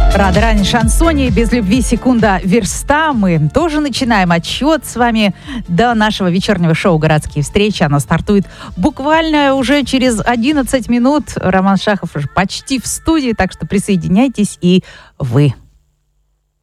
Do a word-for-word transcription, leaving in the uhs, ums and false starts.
Рада ранее шансоне, без любви секунда верста. Мы тоже начинаем отсчет с вами до нашего вечернего шоу «Городские встречи». Оно стартует буквально уже через одиннадцать минут. Роман Шахов уже почти в студии, так что присоединяйтесь и вы.